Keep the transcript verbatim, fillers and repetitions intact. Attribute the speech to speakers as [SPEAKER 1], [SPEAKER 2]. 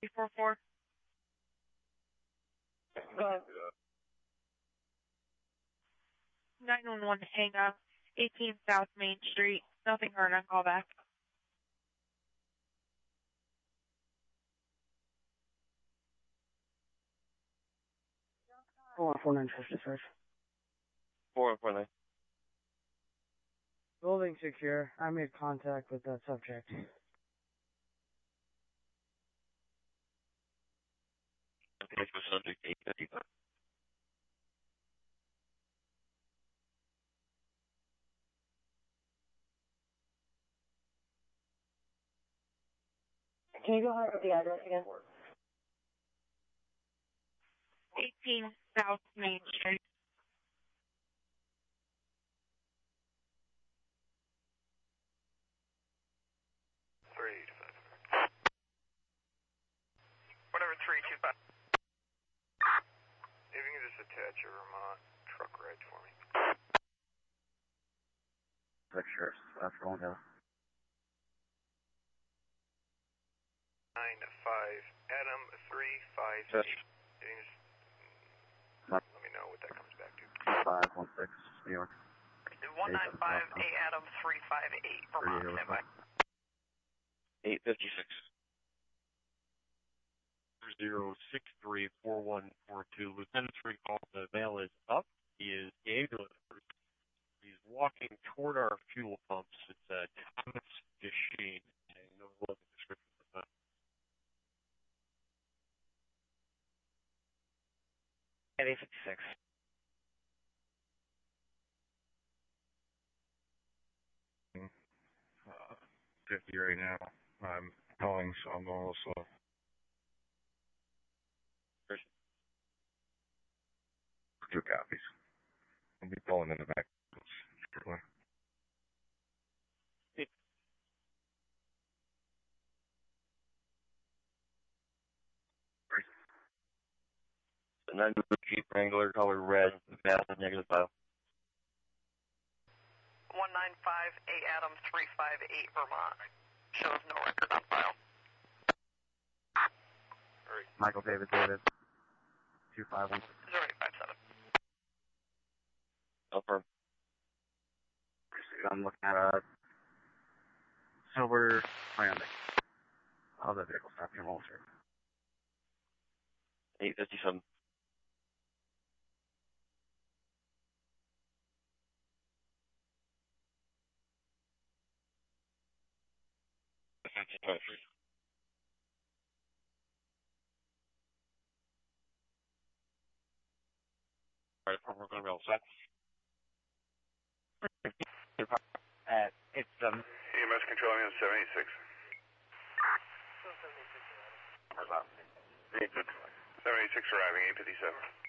[SPEAKER 1] three four four.
[SPEAKER 2] Go.
[SPEAKER 1] nine one one, hang up. eighteen South Main Street. Nothing heard on callback.
[SPEAKER 2] four one four nine, first dispatch.
[SPEAKER 3] four one four nine.
[SPEAKER 2] Building secure. I made contact with that subject.
[SPEAKER 3] Okay, for subject eight fifty-five.
[SPEAKER 2] Can you go ahead with the address again?
[SPEAKER 1] eighteen South Main Street.
[SPEAKER 4] three two five. Whatever, three two five. If you can just attach your Vermont truck ride for me.
[SPEAKER 3] Sure, that's going down.
[SPEAKER 4] nine five, Adam three five
[SPEAKER 3] Yes.
[SPEAKER 4] eight. If you can just let me know what that comes back to.
[SPEAKER 3] five one six, New York.
[SPEAKER 5] one nine five, A Adam three five eight, Vermont, standby.
[SPEAKER 3] eight fifty-six.
[SPEAKER 6] zero six three four one four two. Lieutenant's recall, the mail is up. He is gay delivered. He's walking toward our fuel pumps. It's a Thomas Desheen. No relevant description of that.
[SPEAKER 2] eight fifty-six.
[SPEAKER 7] Uh, fifty right now. I'm calling, so I'm going a little slow. Two copies. I'll be pulling in the back. Shortly.
[SPEAKER 3] The nine Jeep Wrangler, color red, massive negative file.
[SPEAKER 5] one nine five, A Adam three five eight, Vermont. Shows no record on file.
[SPEAKER 3] Michael David David. two five one six.
[SPEAKER 5] zero eight five seven.
[SPEAKER 3] Confirm. I'm looking at a silver Hyundai. How's that vehicle stop your roll, sir? eight fifty-seven.
[SPEAKER 6] Alright, we're going to be all set.
[SPEAKER 2] Uh, it's, um...
[SPEAKER 4] E M S control me on seven eighty-six. seven eighty-six arriving, eight fifty-seven.